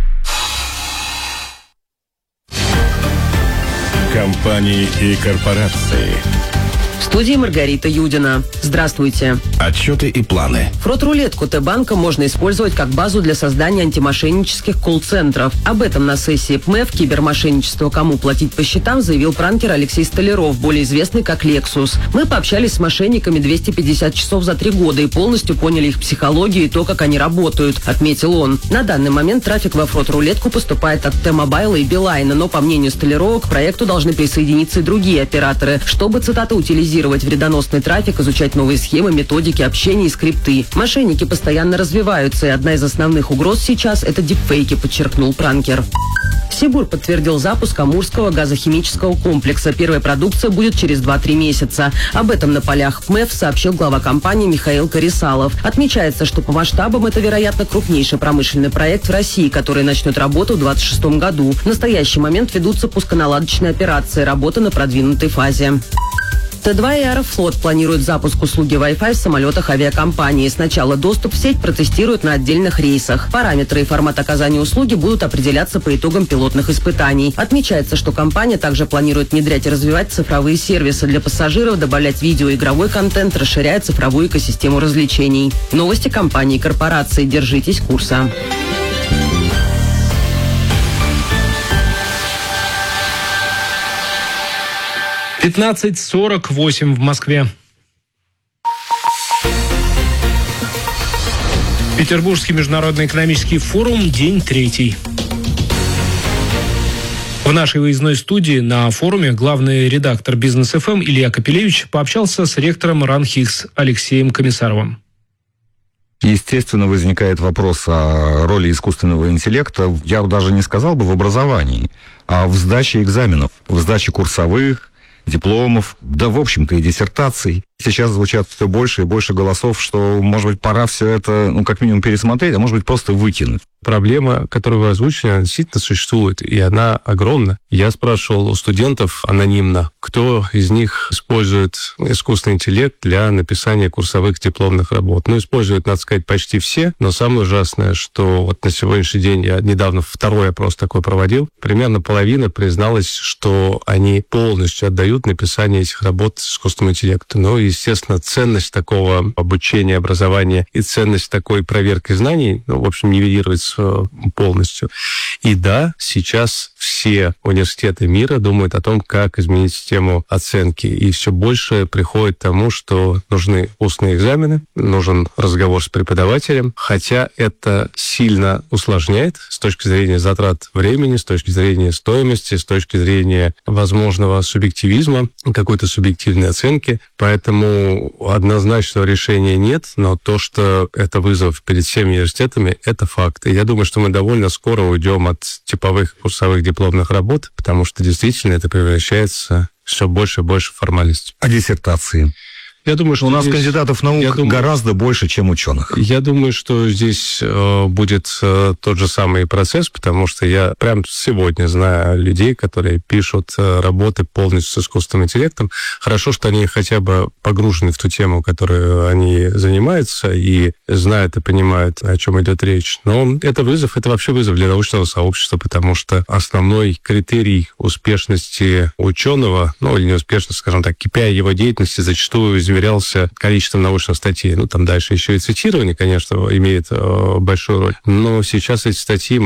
Компании и корпорации. В студии Маргарита Юдина. Здравствуйте. Отчеты и планы. Фрод-рулетку Т-банка можно использовать как базу для создания антимошеннических колл-центров. Об этом на сессии ПМЭФ «Кибермошенничество. Кому платить по счетам» заявил пранкер Алексей Столяров, более известный как Лексус. Мы пообщались с мошенниками двести пятьдесят часов за три года и полностью поняли их психологию и то, как они работают, отметил он. На данный момент трафик во фрод-рулетку поступает от Т-Мобайла и Билайна, но, по мнению Столярова, к проекту должны присоединиться и другие операторы, чтобы, цитата, утилизировать вредоносный трафик, изучать новые схемы, методики общения и скрипты. Мошенники постоянно развиваются, и одна из основных угроз сейчас – это дипфейки, подчеркнул пранкер. Сибур подтвердил запуск Амурского газохимического комплекса. Первая продукция будет через два-три месяца. Об этом на полях ПМЭФ сообщил глава компании Михаил Корисалов. Отмечается, что по масштабам это, вероятно, крупнейший промышленный проект в России, который начнет работу в двадцать шестом году. В настоящий момент ведутся пусконаладочные операции. Работа на продвинутой фазе. Т два и Аэрофлот планируют запуск услуги Wi-Fi в самолетах авиакомпании. Сначала доступ в сеть протестируют на отдельных рейсах. Параметры и формат оказания услуги будут определяться по итогам пилотных испытаний. Отмечается, что компания также планирует внедрять и развивать цифровые сервисы для пассажиров, добавлять видео и игровой контент, расширяя цифровую экосистему развлечений. Новости компании и корпорации. Держитесь курса. пятнадцать сорок восемь в Москве. Петербургский международный экономический форум, день третий. В нашей выездной студии на форуме главный редактор «Бизнес эф эм» Илья Капелевич пообщался с ректором РАНХИКС Алексеем Комиссаровым. Естественно, возникает вопрос о роли искусственного интеллекта, я даже не сказал бы в образовании, а в сдаче экзаменов, в сдаче курсовых, дипломов, да, в общем-то, и диссертаций. Сейчас звучат все больше и больше голосов, что, может быть, пора все это, ну, как минимум, пересмотреть, а может быть, просто выкинуть. Проблема, которую вы озвучили, она действительно существует, и она огромна. Я спрашивал у студентов анонимно, кто из них использует искусственный интеллект для написания курсовых дипломных работ. Ну, используют, надо сказать, почти все, но самое ужасное, что вот на сегодняшний день, я недавно второй опрос такой проводил, примерно половина призналась, что они полностью отдают написание этих работ искусственному интеллекту. Ну, естественно, ценность такого обучения, образования и ценность такой проверки знаний, ну, в общем, нивелируется полностью. И да, сейчас все университеты мира думают о том, как изменить систему оценки. И все больше приходит к тому, что нужны устные экзамены, нужен разговор с преподавателем, хотя это сильно усложняет с точки зрения затрат времени, с точки зрения стоимости, с точки зрения возможного субъективизма, какой-то субъективной оценки. Поэтому однозначного решения нет, но то, что это вызов перед всеми университетами, это факт. И я думаю, что мы довольно скоро уйдем от типовых курсовых дипломных работ, потому что действительно это превращается все больше и больше в формальность. А диссертации? Я думаю, что у нас здесь, кандидатов наук думаю, гораздо больше, чем ученых. Я думаю, что здесь э, будет э, тот же самый процесс, потому что я прямо сегодня знаю людей, которые пишут э, работы полностью с искусственным интеллектом. Хорошо, что они хотя бы погружены в ту тему, которую они занимаются, и знают и понимают, о чем идет речь. Но это вызов, это вообще вызов для научного сообщества, потому что основной критерий успешности ученого, ну или неуспешности, скажем так, кей пи ай его деятельности зачастую измеряется количеством научных статей. Ну, там дальше еще и цитирование, конечно, имеет э, большую роль. Но сейчас эти статьи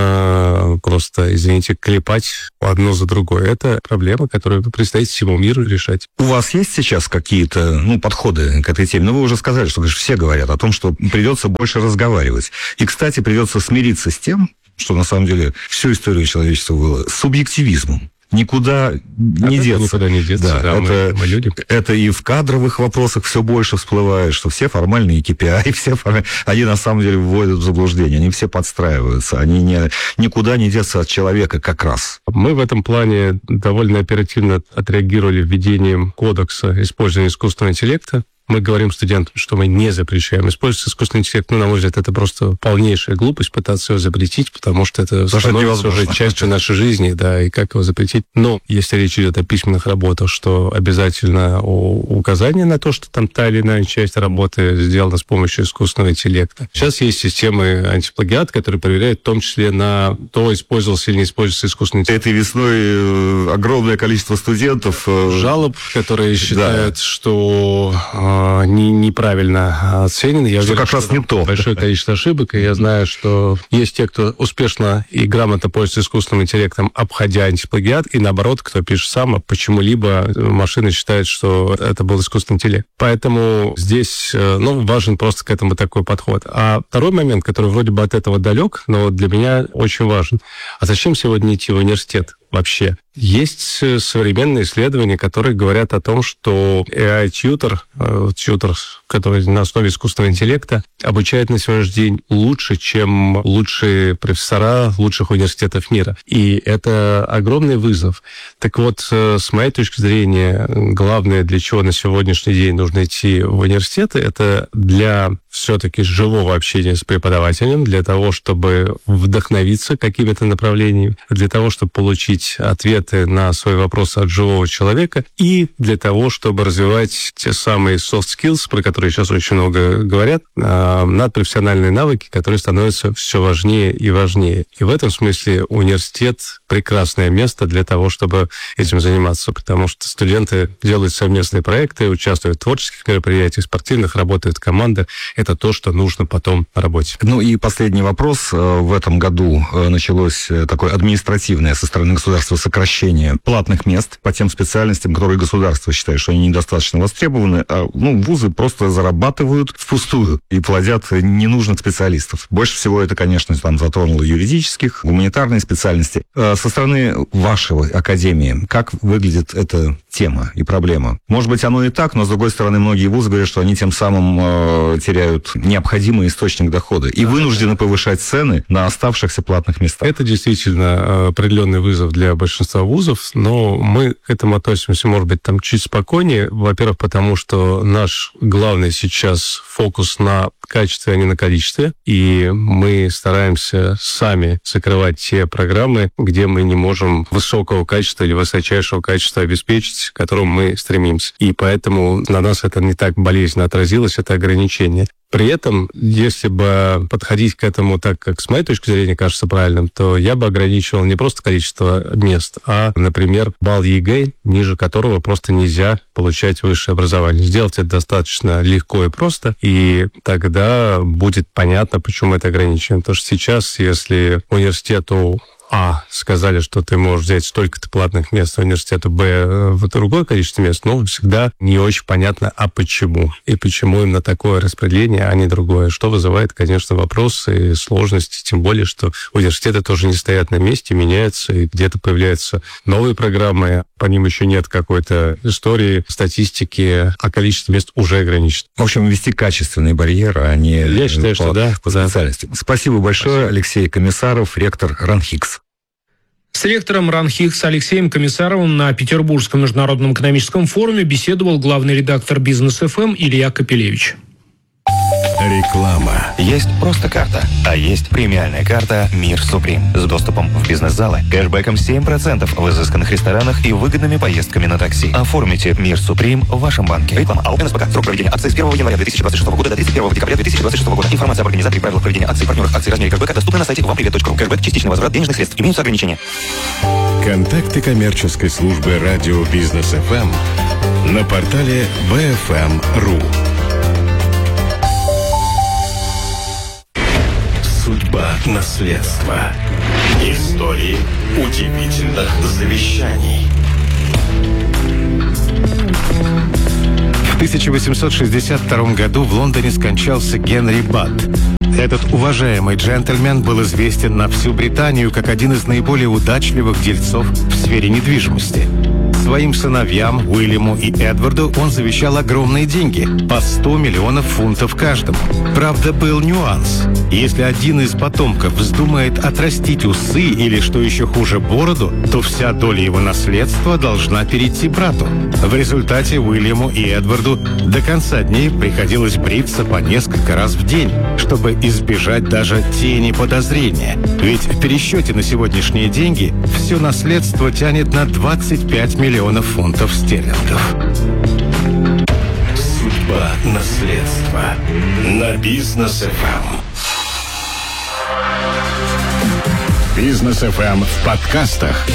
можно просто, извините, клепать одно за другое. Это проблема, которую предстоит всему миру решать. У вас есть сейчас какие-то, ну, подходы к этой теме? Ну, вы уже сказали, что, конечно, все говорят о том, что придется больше разговаривать. И, кстати, придется смириться с тем, что, на самом деле, всю историю человечества было с субъективизмом. Никуда не деться. Никуда не деться, да, да, это, мы, мы люди. Это и в кадровых вопросах все больше всплывает, что все формальные кей пи ай, все формальные, они на самом деле вводят в заблуждение, они все подстраиваются, они не, никуда не деться от человека как раз. Мы в этом плане довольно оперативно отреагировали введением кодекса использования искусственного интеллекта. Мы говорим студентам, что мы не запрещаем использовать искусственный интеллект. Ну, на мой взгляд, это просто полнейшая глупость пытаться его запретить, потому что это потому становится уже частью нашей жизни, да, и как его запретить. Но если речь идет о письменных работах, что обязательно указание на то, что там та или иная часть работы сделана с помощью искусственного интеллекта. Сейчас есть системы антиплагиат, которые проверяют в том числе на то, использовался или не использовался искусственный интеллект. Этой весной огромное количество студентов... Жалоб, которые считают, да. что... Не, неправильно оценен. Я что уверен, как раз что не то. Большое количество ошибок, и я знаю, что есть те, кто успешно и грамотно пользуется искусственным интеллектом, обходя антиплагиат, и наоборот, кто пишет сам, а почему-либо машина считает, что это был искусственный интеллект. Поэтому здесь, ну, важен просто к этому такой подход. А второй момент, который вроде бы от этого далек, но для меня очень важен. А зачем сегодня идти в университет? Вообще. Есть современные исследования, которые говорят о том, что эй ай-тьютор, тьютор, который на основе искусственного интеллекта, обучает на сегодняшний день лучше, чем лучшие профессора лучших университетов мира. И это огромный вызов. Так вот, с моей точки зрения, главное, для чего на сегодняшний день нужно идти в университеты, это для все-таки живого общения с преподавателем, для того, чтобы вдохновиться какими-то направлениями, для того, чтобы получить ответы на свои вопросы от живого человека, и для того, чтобы развивать те самые soft skills, про которые сейчас очень много говорят, надпрофессиональные навыки, которые становятся все важнее и важнее. И в этом смысле университет — прекрасное место для того, чтобы этим заниматься, потому что студенты делают совместные проекты, участвуют в творческих мероприятиях, спортивных, работают в командах. Это то, что нужно потом на работе. Ну и последний вопрос. В этом году началось такое административное со стороны государства сокращение платных мест по тем специальностям, которые государство считает, что они недостаточно востребованы, а ну, вузы просто зарабатывают впустую и плодят ненужных специалистов. Больше всего это, конечно, там затронуло юридических, гуманитарные специальности. Со стороны вашей академии, как выглядит эта тема и проблема? Может быть, оно и так, но, с другой стороны, многие вузы говорят, что они тем самым э, теряют теряют необходимый источник дохода и вынуждены повышать цены на оставшихся платных местах. Это действительно определенный вызов для большинства вузов, но мы к этому относимся, может быть, там чуть спокойнее. Во-первых, потому что наш главный сейчас фокус на качестве, а не на количестве. И мы стараемся сами закрывать те программы, где мы не можем высокого качества или высочайшего качества обеспечить, к которому мы стремимся. И поэтому на нас это не так болезненно отразилось, это ограничение. При этом, если бы подходить к этому так, как с моей точки зрения кажется правильным, то я бы ограничивал не просто количество мест, а, например, балл ЕГЭ, ниже которого просто нельзя получать высшее образование. Сделать это достаточно легко и просто, и тогда будет понятно, почему это ограничено. Потому что сейчас, если университету А сказали, что ты можешь взять столько-то платных мест, а университету Б в другое количество мест, но всегда не очень понятно, а почему. И почему именно такое распределение, а не другое. Что вызывает, конечно, вопросы и сложности, тем более, что университеты тоже не стоят на месте, меняются, и где-то появляются новые программы, по ним еще нет какой-то истории, статистики, а количество мест уже ограничено. В общем, ввести качественные барьеры, а не Я считаю, по, что да, по специальности. Да. Спасибо большое, Спасибо. Алексей Комиссаров, ректор РАНХИКС. С ректором РАНХИКС Алексеем Комиссаровым на Петербургском международном экономическом форуме беседовал главный редактор «Бизнес-ФМ» Илья Капелевич. Реклама. Есть просто карта, а есть премиальная карта «Мир Суприм» с доступом в бизнес-залы, кэшбэком семь процентов в изысканных ресторанах и выгодными поездками на такси. Оформите «Мир Суприм» в вашем банке. Реклама. АО «эн эс пэ ка». Срок проведения акции с первого января две тысячи двадцать шестого года до тридцать первого декабря две тысячи двадцать шестого года. Информация об организаторе и правилах проведения акций, партнерах акций, размере кэшбэка доступна на сайте вампривет точка ру. Кэшбэк, частичный возврат денежных средств. Имеются ограничения. Контакты коммерческой службы радио «Бизнес-ФМ» на портале би эф эм точка ру. Судьба наследства. Истории удивительных завещаний. В тысяча восемьсот шестьдесят втором году в Лондоне скончался Генри Батт. Этот уважаемый джентльмен был известен на всю Британию как один из наиболее удачливых дельцов в сфере недвижимости. Своим сыновьям, Уильяму и Эдварду, он завещал огромные деньги – по сто миллионов фунтов каждому. Правда, был нюанс. Если один из потомков вздумает отрастить усы или, что еще хуже, бороду, то вся доля его наследства должна перейти брату. В результате Уильяму и Эдварду до конца дней приходилось бриться по несколько раз в день, чтобы избежать даже тени подозрения. Ведь в пересчете на сегодняшние деньги все наследство тянет на двадцать пять миллионов фунтов стерлингов. Судьба наследства на Бизнес-ФМ. Бизнес-ФМ в подкастах.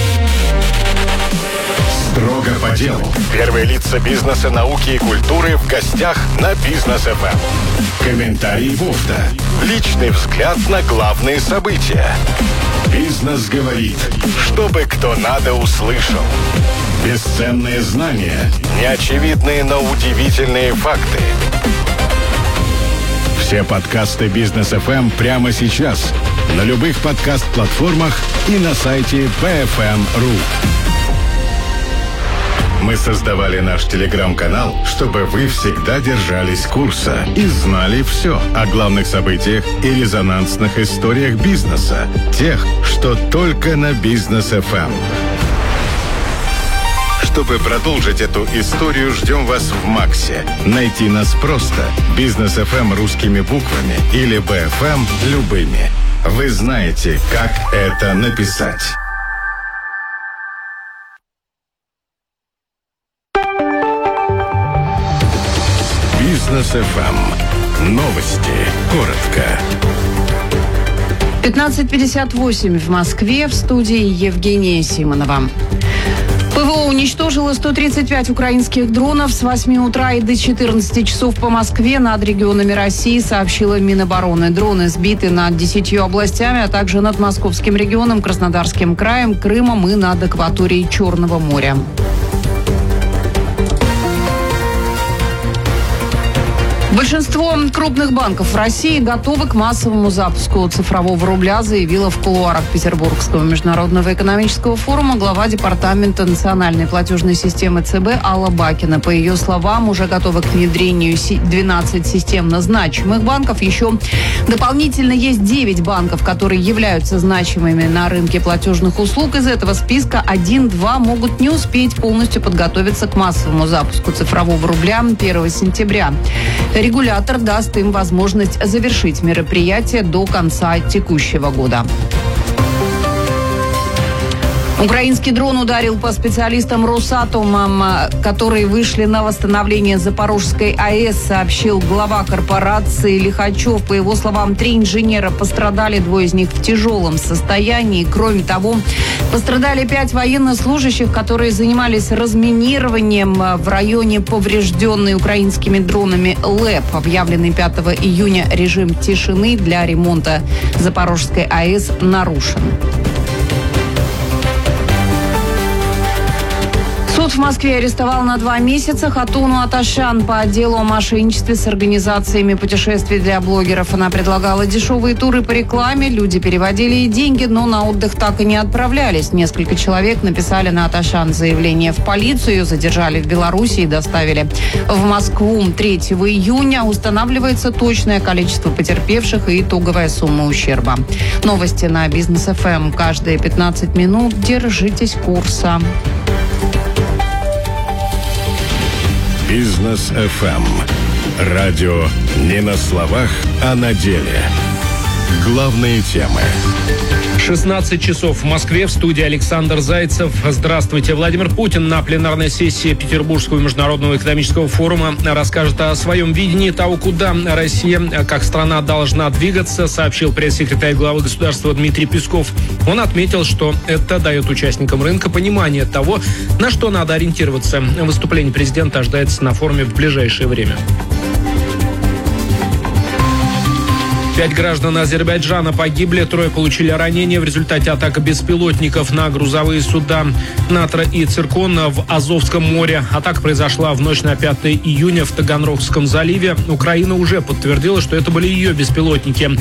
Строго по делу. Первые лица бизнеса, науки и культуры в гостях на Бизнес-ФМ. Комментарии бухта. Личный взгляд на главные события. Бизнес говорит, чтобы кто надо услышал. Бесценные знания, неочевидные, но удивительные факты. Все подкасты Бизнес-ФМ прямо сейчас на любых подкаст-платформах и на сайте би эф эм точка ру. Мы создавали наш телеграм-канал, чтобы вы всегда держались курса и знали все о главных событиях и резонансных историях бизнеса, тех, что только на Бизнес-ФМ. Чтобы продолжить эту историю, ждем вас в Максе. Найти нас просто. Бизнес-ФМ русскими буквами или би эф эм любыми. Вы знаете, как это написать. Бизнес-ФМ. Новости. Коротко. пятнадцать пятьдесят восемь в Москве. В студии Евгения Симонова. ПВО уничтожило сто тридцать пять украинских дронов с восьми утра и до четырнадцати часов по Москве над регионами России, сообщила Минобороны. Дроны сбиты над десятью областями, а также над Московским регионом, Краснодарским краем, Крымом и над акваторией Черного моря. Большинство крупных банков в России готовы к массовому запуску цифрового рубля, заявила в кулуарах Петербургского международного экономического форума глава департамента национальной платежной системы ЦБ Алла Бакина. По ее словам, уже готовы к внедрению двенадцать системно значимых банков. Еще дополнительно есть девять банков, которые являются значимыми на рынке платежных услуг. Из этого списка один-два могут не успеть полностью подготовиться к массовому запуску цифрового рубля первого сентября. Регулятор даст им возможность завершить мероприятие до конца текущего года. Украинский дрон ударил по специалистам Росатома, которые вышли на восстановление Запорожской АЭС, сообщил глава корпорации Лихачев. По его словам, три инженера пострадали, двое из них в тяжелом состоянии. Кроме того, пострадали пять военнослужащих, которые занимались разминированием в районе, поврежденной украинскими дронами ЛЭП. Объявленный пятого июня режим тишины для ремонта Запорожской АЭС нарушен. Суд в Москве арестовал на два месяца Хатуну Аташян по делу о мошенничестве с организациями путешествий для блогеров. Она предлагала дешевые туры по рекламе, люди переводили ей деньги, но на отдых так и не отправлялись. Несколько человек написали на Аташян заявление в полицию, ее задержали в Беларуси и доставили в Москву. третьего июня устанавливается точное количество потерпевших и итоговая сумма ущерба. Новости на Бизнес эф эм каждые пятнадцать минут. Держитесь курса. Бизнес эф эм. Радио не на словах, а на деле. Главные темы. шестнадцать часов в Москве. В студии Александр Зайцев. Здравствуйте. Владимир Путин на пленарной сессии Петербургского международного экономического форума расскажет о своем видении того, куда Россия как страна должна двигаться, сообщил пресс-секретарь главы государства Дмитрий Песков. Он отметил, что это дает участникам рынка понимание того, на что надо ориентироваться. Выступление президента ожидается на форуме в ближайшее время. Пять граждан Азербайджана погибли, трое получили ранения в результате атак беспилотников на грузовые суда «Натра» и «Циркон» в Азовском море. Атака произошла в ночь на пятое июня в Таганрогском заливе. Украина уже подтвердила, что это были ее беспилотники.